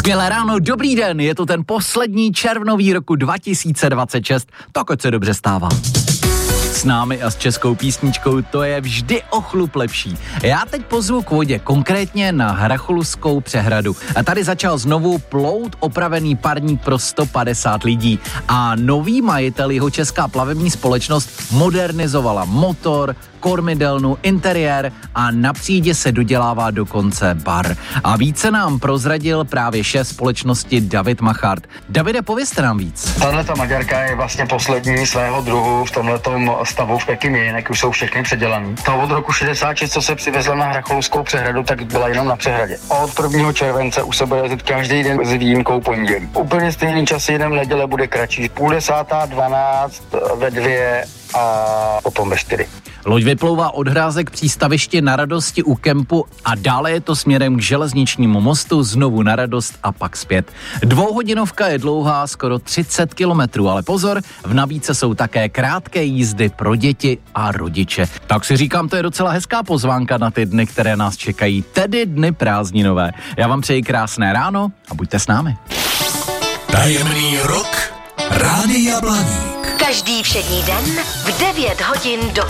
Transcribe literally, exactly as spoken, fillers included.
Skvělé ráno, dobrý den, je to ten poslední červnový roku dva tisíce dvacet šest, tak ať se dobře stává. S námi a s českou písničkou to je vždy o chlup lepší. Já teď pozvu k vodě, konkrétně na Hrachulskou přehradu. A tady začal znovu plout opravený parník pro sto padesát lidí. A nový majitel, jeho česká plavební společnost, modernizovala motor, kormidelnu, interiér a na přídě se dodělává dokonce bar. A více nám prozradil právě šéf společnosti David Machart. Davide, povězte nám víc. Tahleta Maďarka je vlastně poslední svého druhu v tomhletom stavu v Pekyně, jinak už jsou všechny předělaný. To od roku šedesát šest, co se přivezla na Hrachulskou přehradu, tak byla jenom na přehradě. Od prvního července už se bude jezdit každý den s výjimkou pondělí. Úplně stejný čas, jenom neděle bude kratší. Půl desátá, dvanáct, ve dvě a potom ve čtyři. Loď vyplouvá od Hrázek přístaviště Na Radosti u kempu a dále je to směrem k železničnímu mostu, znovu na Radost a pak zpět. Dvouhodinovka je dlouhá skoro třicet kilometrů, ale pozor, v nabídce jsou také krátké jízdy pro děti a rodiče. Tak si říkám, to je docela hezká pozvánka na ty dny, které nás čekají, tedy dny prázdninové. Já vám přeji krásné ráno a buďte s námi. Tajemný rok Rádia Blaník. Každý všední den v devět hodin do